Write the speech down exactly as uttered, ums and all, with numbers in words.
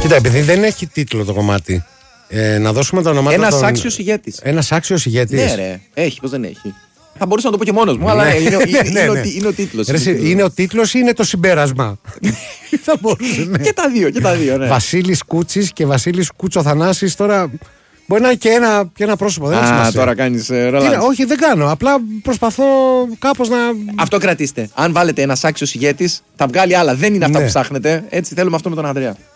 Κοίτα, επειδή δεν έχει τίτλο το κομμάτι, ε, να δώσουμε τα ονόματα. Ένας των... άξιος ηγέτης. Ένας άξιος ηγέτης. Ναι, ρε. Έχει, πώς δεν έχει. Θα μπορούσα να το πω και μόνος μου, αλλά είναι, είναι, είναι, είναι, είναι ο τίτλος. Ρε, είναι, είναι ο τίτλος ή είναι το συμπέρασμα. Θα μπορούσε, ναι. Και τα δύο, και τα δύο, ναι. Βασίλης Κούτσης και Βασίλης Κούτσο Θανάσης τώρα. Μπορεί να είναι και ένα, και ένα πρόσωπο. Δεν Α, τώρα κάνεις ε, ρολάνς. Όχι, δεν κάνω. Απλά προσπαθώ κάπως να. Αυτό κρατήστε. Αν βάλετε ένας άξιος ηγέτης, θα βγάλει άλλα. Δεν είναι αυτά ναι. που ψάχνετε. Έτσι θέλουμε αυτό με τον Ανδρέα.